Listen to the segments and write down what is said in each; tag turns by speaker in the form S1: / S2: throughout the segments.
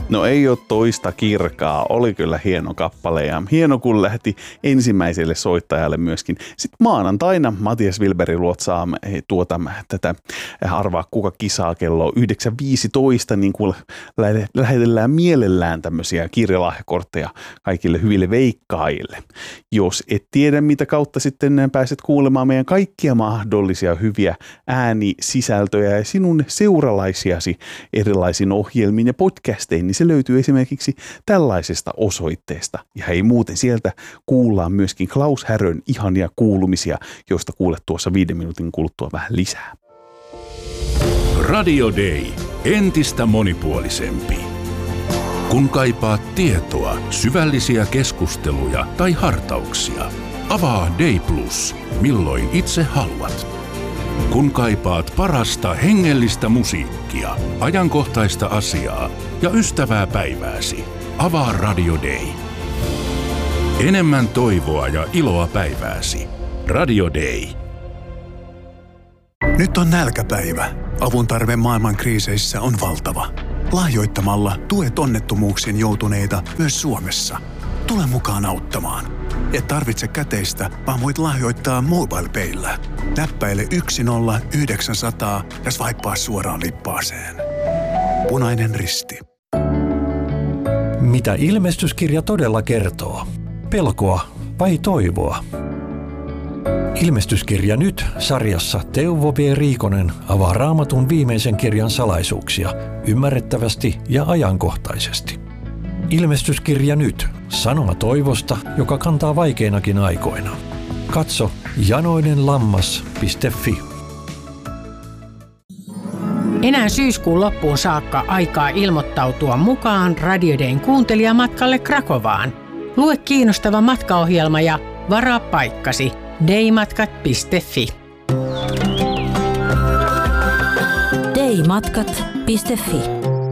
S1: No ei ole toista kirkaa, oli kyllä hieno kappale ja hieno kun lähti ensimmäiselle soittajalle myöskin. Sitten maanantaina Matias Wilberi luotsaa tätä arvaa kuka kisaa kello 9.15, niin kuin lähetellään mielellään tämmöisiä kirjalahjakortteja kaikille hyville veikkaajille. Jos et tiedä mitä kautta sitten pääset kuulemaan meidän kaikkia mahdollisia hyviä äänisisältöjä ja sinun seuralaisiasi erilaisin ohjelmiin ja podcasteihin, niin se löytyy esimerkiksi tällaisesta osoitteesta. Ja hei muuten sieltä kuullaan myöskin Klaus Härön ihania kuulumisia, joista kuulet tuossa 5 minuutin kuluttua vähän lisää.
S2: Radio Day. Entistä monipuolisempi. Kun kaipaat tietoa, syvällisiä keskusteluja tai hartauksia, avaa Day Plus, milloin itse haluat. Kun kaipaat parasta hengellistä musiikkia, ajankohtaista asiaa ja ystävää päivääsi, avaa Radio Day. Enemmän toivoa ja iloa päivääsi. Radio Day.
S3: Nyt on nälkäpäivä. Avun tarve maailman kriiseissä on valtava. Lahjoittamalla tuet onnettomuuksiin joutuneita myös Suomessa. Tule mukaan auttamaan. Et tarvitse käteistä, vaan voit lahjoittaa MobilePayllä. Näppäile 10900 ja swipea suoraan lippaaseen. Punainen Risti.
S4: Mitä ilmestyskirja todella kertoo? Pelkoa vai toivoa? Ilmestyskirja nyt -sarjassa Teuvo V. Riikonen avaa Raamatun viimeisen kirjan salaisuuksia ymmärrettävästi ja ajankohtaisesti. Ilmestyskirja nyt -sanoma toivosta, joka kantaa vaikeinakin aikoina. Katso janoinenlammas.fi.
S5: Enää syyskuun loppuun saakka aikaa ilmoittautua mukaan Radio Dayn kuuntelijamatkalle Krakovaan. Lue kiinnostava matkaohjelma ja varaa paikkasi daymatkat.fi.
S6: daymatkat.fi.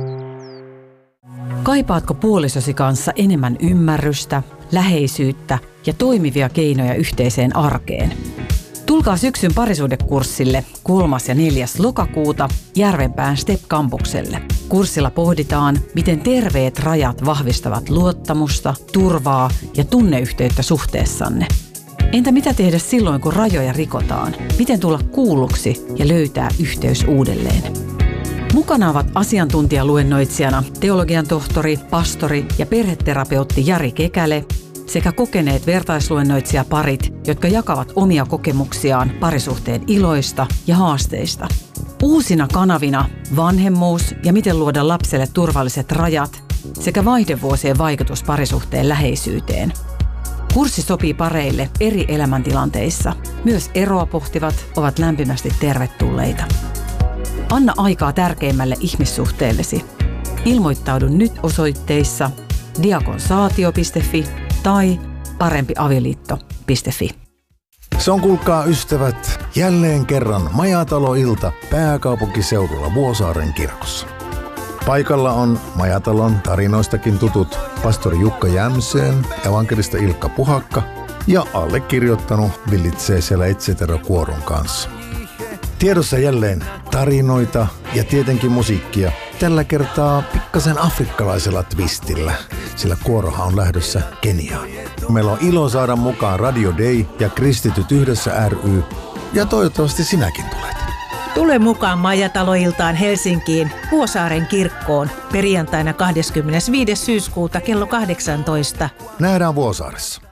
S6: Kaipaatko puolisosi kanssa enemmän ymmärrystä, läheisyyttä ja toimivia keinoja yhteiseen arkeen? Tulkaa syksyn parisuhdekurssille 3. ja 4. lokakuuta Järvenpään STEP-kampukselle. Kurssilla pohditaan, miten terveet rajat vahvistavat luottamusta, turvaa ja tunneyhteyttä suhteessanne. Entä mitä tehdä silloin, kun rajoja rikotaan? Miten tulla kuulluksi ja löytää yhteys uudelleen? Mukana ovat asiantuntijaluennoitsijana teologian tohtori, pastori ja perheterapeutti Jari Kekäle sekä kokeneet vertaisluennoitsijaparit, jotka jakavat omia kokemuksiaan parisuhteen iloista ja haasteista. Uusina kanavina vanhemmuus ja miten luoda lapselle turvalliset rajat sekä vaihdevuosien vaikutus parisuhteen läheisyyteen. Kurssi sopii pareille eri elämäntilanteissa. Myös eroa pohtivat ovat lämpimästi tervetulleita. Anna aikaa tärkeimmälle ihmissuhteellesi. Ilmoittaudu nyt osoitteissa diakonsaatio.fi tai parempiavioliitto.fi.
S7: Se on, kuulkaa ystävät, jälleen kerran Majatalo-ilta pääkaupunkiseudulla Vuosaaren kirkossa. Paikalla on Majatalon tarinoistakin tutut pastori Jukka Jämseen, evankelista Ilkka Puhakka ja allekirjoittanut villitsee siellä Etsetero-kuoron kanssa. Tiedossa jälleen tarinoita ja tietenkin musiikkia. Tällä kertaa pikkasen afrikkalaisella twistillä, sillä kuorohan on lähdössä Keniaan. Meillä on ilo saada mukaan Radio Day ja Kristityt yhdessä ry, ja toivottavasti sinäkin tulet.
S8: Tule mukaan Majatalo-iltaan Helsinkiin Vuosaaren kirkkoon perjantaina 25. syyskuuta kello 18.
S7: Nähdään Vuosaaressa.